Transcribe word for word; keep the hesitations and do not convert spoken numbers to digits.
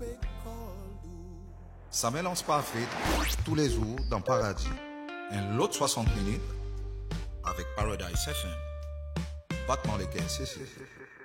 Ça mélange parfait tous les jours dans Paradis. Un lot soixante minutes avec Paradise F M. Battement les caisses, c'est